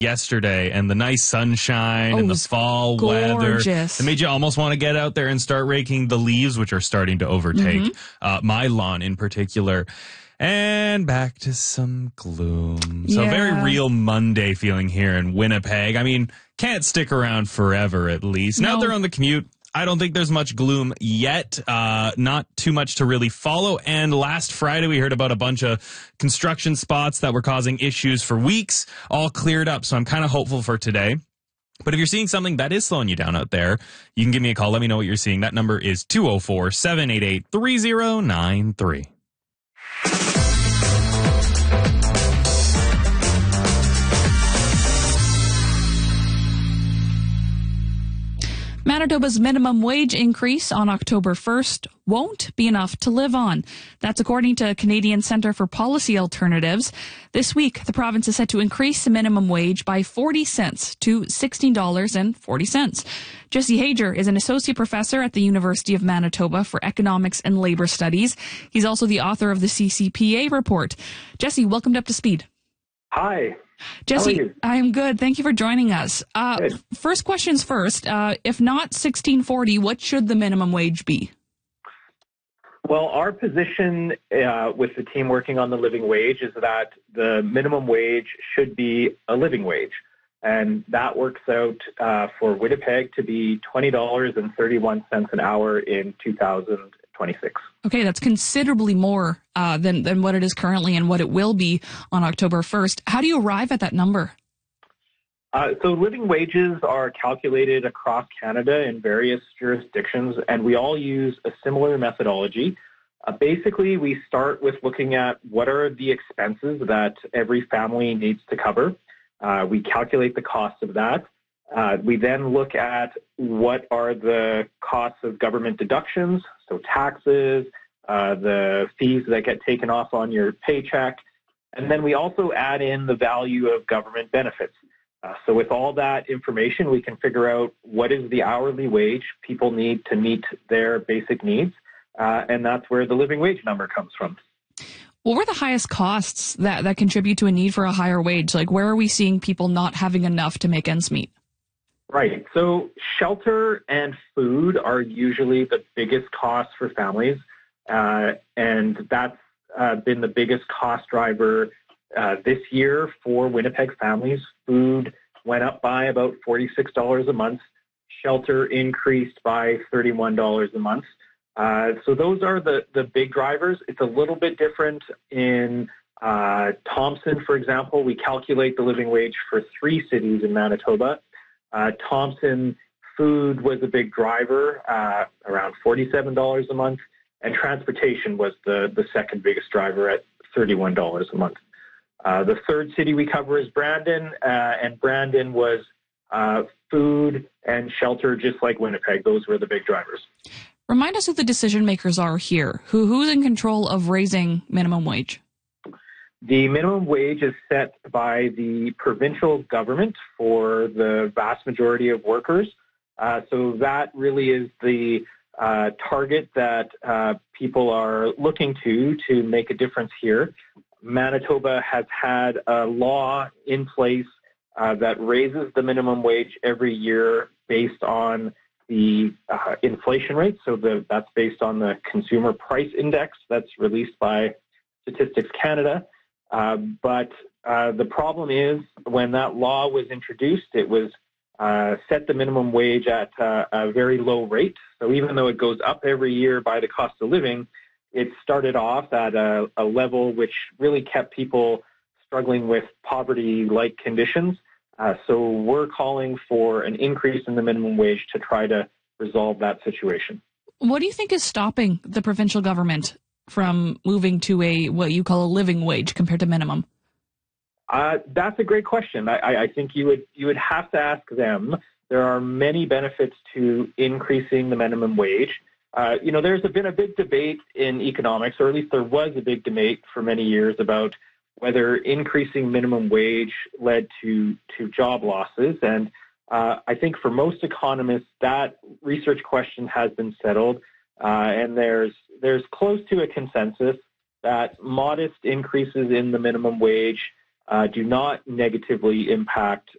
yesterday, and the nice sunshine and the fall weather. It made you almost want to get out there and start raking the leaves, which are starting to overtake my lawn in particular. And back to some gloom. So very real Monday feeling here in Winnipeg. I mean, can't stick around forever at least. Now they're on the commute. I don't think there's much gloom yet. Not too much to really follow. And last Friday, we heard about a bunch of construction spots that were causing issues for weeks, all cleared up. So I'm kind of hopeful for today. But if you're seeing something that is slowing you down out there, you can give me a call. Let me know what you're seeing. That number is 204-788-3093. Manitoba's minimum wage increase on October 1st won't be enough to live on. That's according to Canadian Centre for Policy Alternatives. This week, the province is set to increase the minimum wage by 40 cents to $16.40. Jesse Hager is an associate professor at the University of Manitoba for Economics and Labor Studies. He's also the author of the CCPA report. Jesse, welcome to Up to Speed. Hi. Jesse, I'm good. Thank you for joining us. First questions first. If not $16.40, what should the minimum wage be? Well, our position with the team working on the living wage is that the minimum wage should be a living wage. And that works out for Winnipeg to be $20.31 an hour in 2026. Okay, that's considerably more than what it is currently and what it will be on October 1st. How do you arrive at that number? So living wages are calculated across Canada in various jurisdictions, and we all use a similar methodology. Basically, we start with looking at what are the expenses that every family needs to cover. We calculate the cost of that. We then look at what are the costs of government deductions, so taxes, the fees that get taken off on your paycheck, and then we also add in the value of government benefits. So with all that information, we can figure out what is the hourly wage people need to meet their basic needs, and that's where the living wage number comes from. What were the highest costs that contribute to a need for a higher wage? Like, where are we seeing people not having enough to make ends meet? Right. So shelter and food are usually the biggest costs for families, and that's been the biggest cost driver this year for Winnipeg families. Food went up by about $46 a month. Shelter increased by $31 a month. So those are the big drivers. It's a little bit different in Thompson, for example. We calculate the living wage for 3 cities in Manitoba. Thompson, food was a big driver, around $47 a month, and transportation was the second biggest driver at $31 a month. The third city we cover is Brandon, and Brandon was food and shelter, just like Winnipeg. Those were the big drivers. Remind us who the decision makers are here. Who's in control of raising minimum wage? The minimum wage is set by the provincial government for the vast majority of workers. So that really is the target that people are looking to make a difference here. Manitoba has had a law in place that raises the minimum wage every year based on the inflation rate. So that's based on the Consumer Price Index that's released by Statistics Canada. But the problem is when that law was introduced, it was set the minimum wage at a very low rate. So even though it goes up every year by the cost of living, it started off at a level which really kept people struggling with poverty-like conditions. So we're calling for an increase in the minimum wage to try to resolve that situation. What do you think is stopping the provincial government from moving to what you call a living wage compared to minimum? That's a great question. I think you would have to ask them. There are many benefits to increasing the minimum wage. There's been a big debate in economics, or at least there was a big debate for many years about whether increasing minimum wage led to job losses. And I think for most economists, that research question has been settled. And there's close to a consensus that modest increases in the minimum wage do not negatively impact